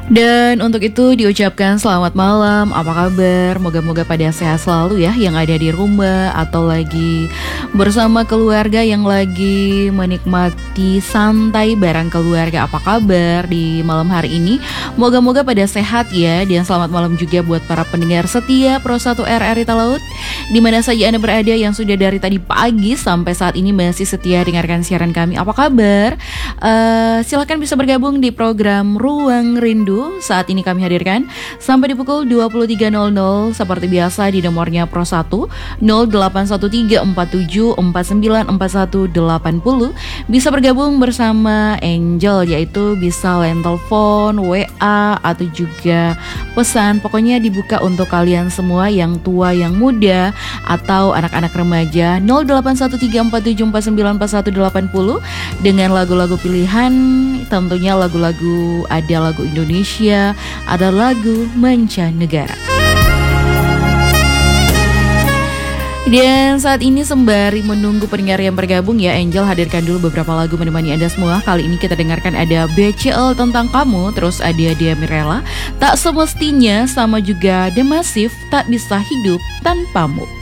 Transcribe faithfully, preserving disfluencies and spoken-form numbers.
Dan untuk itu diucapkan selamat malam, apa kabar? Moga-moga pada sehat selalu ya, yang ada di rumah atau lagi bersama keluarga yang lagi menikmati santai bareng keluarga. Apa kabar di malam hari ini? Moga-moga pada sehat ya. Dan selamat malam juga buat para pendengar setia Pro satu R R I Talaut, dimana saja Anda berada yang sudah dari tadi pagi sampai saat ini masih setia dengarkan siaran kami. Apa kabar? Uh, silahkan bisa bergabung di program Ruang Rindu. Saat ini kami hadirkan sampai di pukul dua puluh tiga nol nol seperti biasa di nomornya Pro satu nol delapan satu tiga empat tujuh empat sembilan empat satu delapan nol. Bisa bergabung bersama Angel, yaitu bisa line telepon, W A atau juga pesan. Pokoknya dibuka untuk kalian semua yang tua, yang muda atau anak-anak remaja. Nol delapan satu tiga empat tujuh empat sembilan empat satu delapan nol dengan lagu-lagu pilihan, tentunya lagu-lagu, ada lagu Indonesia, ada lagu mancanegara. Dan saat ini sembari menunggu pendengar yang bergabung ya, Angel hadirkan dulu beberapa lagu menemani Anda semua. Kali ini kita dengarkan ada B C L Tentang Kamu, terus ada Dia Mirella, Tak Semestinya, sama juga The Massive, Tak Bisa Hidup Tanpamu.